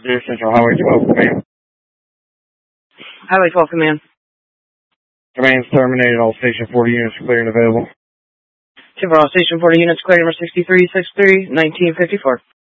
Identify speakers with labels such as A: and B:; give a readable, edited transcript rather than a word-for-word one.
A: Deer Central Highway 12 Command.
B: Highway 12 Command.
A: Command's terminated. All Station 40 units clear and available.
B: Timber, all Station 40 units clear, number 6363, 1954.